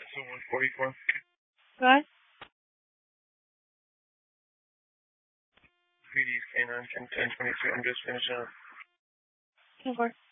144. Go ahead. PD's K9 1022. I'm just finishing up. 10-4.